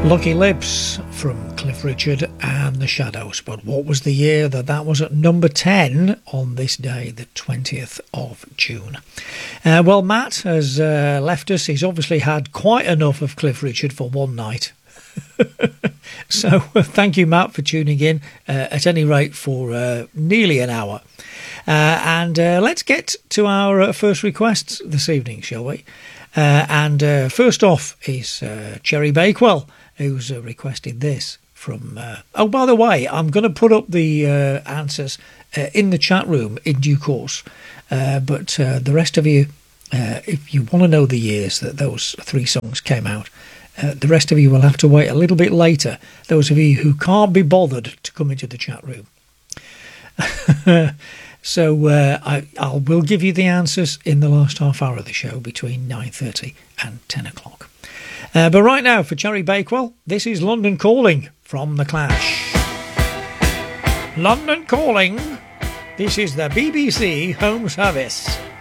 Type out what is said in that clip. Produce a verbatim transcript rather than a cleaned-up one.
Lucky Lips from Cliff Richard and the Shadows. But what was the year that that was at number ten on this day, the twentieth of June? Uh, well, Matt has uh, left us. He's obviously had quite enough of Cliff Richard for one night. So uh, thank you, Matt, for tuning in, uh, at any rate for uh, nearly an hour. Uh, and uh, let's get to our uh, first requests this evening, shall we? Uh, and uh, first off is uh, Cherry Bakewell, who's uh, requested this from... Uh, oh, by the way, I'm going to put up the uh, answers uh, in the chat room in due course. Uh, but uh, the rest of you, uh, if you want to know the years that those three songs came out, uh, the rest of you will have to wait a little bit later, those of you who can't be bothered to come into the chat room. So uh, I I will give you the answers in the last half hour of the show between nine thirty and ten o'clock. Uh, but right now, for Cherry Bakewell, this is London Calling from The Clash. London Calling. This is the B B C Home Service.